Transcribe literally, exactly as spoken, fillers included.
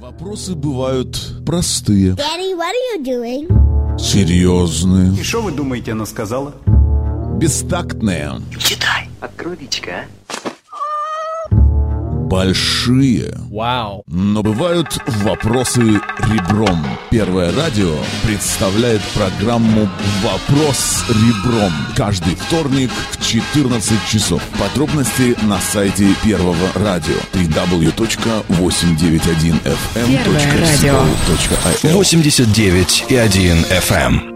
Вопросы бывают простые. Daddy, what are you doing? Серьезные. И что вы думаете, она сказала? Бестактные. Читай. Открой личико, а? Большие. Вау. Но бывают вопросы ребром. Первое радио представляет программу «Вопрос ребром» каждый вторник в четырнадцать часов. Подробности на сайте Первого радио дабл ю дабл ю дабл ю точка восемьсот девять один эф эм точка си о точка ай эл. восемьдесят девять и один эф эм.